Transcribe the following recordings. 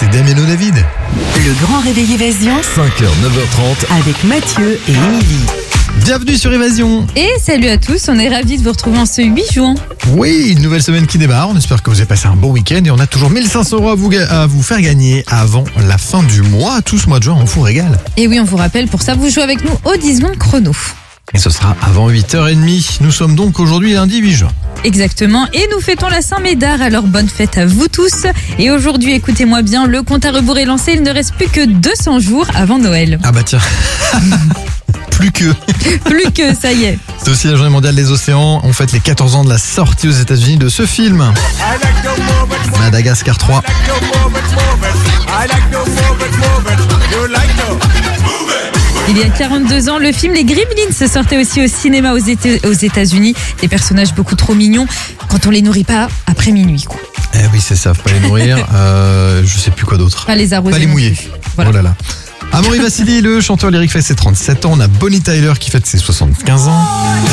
Damien David. Le grand réveil Évasion 5h, 9h30. avec Mathieu et Émilie. Bienvenue sur Évasion. Et salut à tous, on est ravis de vous retrouver en ce 8 juin. Oui, une nouvelle semaine qui démarre. On espère que vous avez passé un bon week-end et on a toujours 1500 € à vous faire gagner avant la fin du mois. Tout ce mois de juin, on vous régale. Et oui, on vous rappelle, pour ça, vous jouez avec nous au 10 secondes chrono. Et ce sera avant 8h30. Nous sommes donc aujourd'hui lundi 8 juin. Exactement, et nous fêtons la Saint-Médard, alors bonne fête à vous tous. Et aujourd'hui, écoutez-moi bien, le compte à rebours est lancé, il ne reste plus que 200 jours avant Noël. Ah bah tiens. Plus que. Plus que, ça y est. C'est aussi la journée mondiale des océans. On fête les 14 ans de la sortie aux États-Unis de ce film. Madagascar 3. Il y a 42 ans, le film Les Gremlins se sortait aussi au cinéma aux États-Unis. Des personnages beaucoup trop mignons quand on les nourrit pas après minuit, quoi. Eh oui, c'est ça, faut pas les nourrir. Je sais plus quoi d'autre. Pas les arroser. Pas les non mouiller. plus. Voilà. Oh là là. Amaury Vassili, le chanteur lyrique, fête ses 37 ans. On a Bonnie Tyler qui fête ses 75 ans.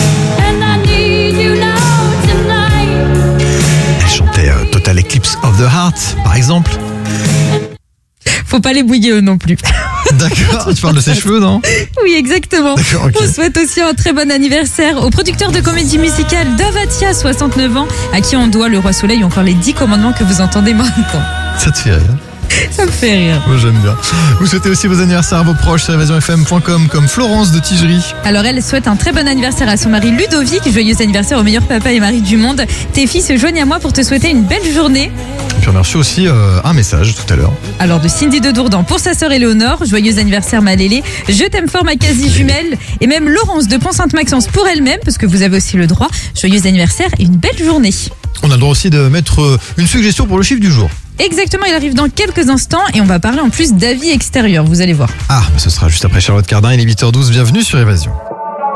Elle chantait Total Eclipse of the Heart, par exemple. Faut pas les bouiller eux non plus. D'accord, tu parles de ses cheveux, non? Oui, exactement. D'accord, ok. On souhaite aussi un très bon anniversaire au producteur de comédie musicale Davatia, 69 ans, à qui on doit Le Roi Soleil ou encore les 10 commandements que vous entendez maintenant. Ça te fait rire? Ça me fait rire. Moi j'aime bien. Vous souhaitez aussi vos anniversaires à vos proches sur évasionfm.com comme Florence de Tigerie. Alors elle souhaite un très bon anniversaire à son mari Ludovic. Joyeux anniversaire au meilleur papa et mari du monde. Tes filles se joignent à moi pour te souhaiter une belle journée. Puis on a reçu aussi un message tout à l'heure. Alors de Cindy de Dourdan pour sa sœur Éléonore. Joyeux anniversaire ma Lélé. Je t'aime fort ma quasi-jumelle. Et même Laurence de Pont-Sainte-Maxence pour elle-même, parce que vous avez aussi le droit. Joyeux anniversaire et une belle journée. On a le droit aussi de mettre une suggestion pour le chiffre du jour. Exactement, il arrive dans quelques instants et on va parler en plus d'avis extérieurs, vous allez voir. Ah, ce sera juste après Charlotte Cardin, il est 8h12, bienvenue sur Évasion.